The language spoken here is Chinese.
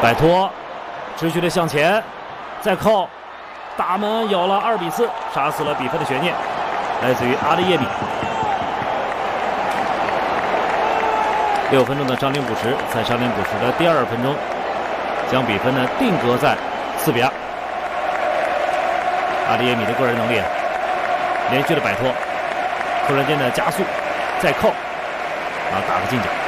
摆脱，持续的向前，再扣，大门有了2比4，杀死了比分的悬念，来自于阿里耶米。6分钟的伤停补时，在伤停补时的第2分钟，将比分呢定格在4比2。阿里耶米的个人能力，连续的摆脱，突然间的加速，再扣，打个进球。